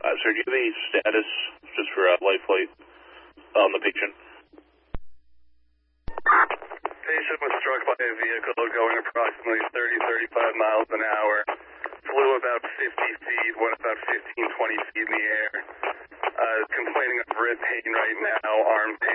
Sir, do you have any status just for life flight on the patient? Patient was struck by a vehicle going approximately 30-35 miles an hour. Flew about 50 feet, went about 15-20 feet in the air. Complaining of rib pain right now, arm